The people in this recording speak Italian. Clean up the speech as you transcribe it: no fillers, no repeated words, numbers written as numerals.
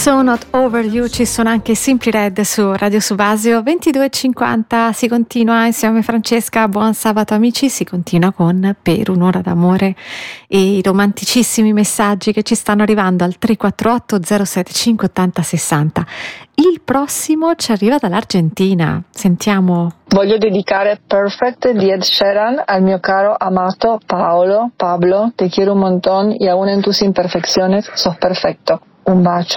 So Not Over You, ci sono anche Simply Red su Radio Subasio. 22:50, si continua insieme a Francesca. Buon sabato amici, si continua con Per un'ora d'amore e i romanticissimi messaggi che ci stanno arrivando al 348 075 80 60. Il prossimo ci arriva dall'Argentina, sentiamo. Voglio dedicare Perfect di Ed Sheeran al mio caro amato Pablo, te quiero un montón y aún en tus imperfecciones sos perfecto. Un bacio.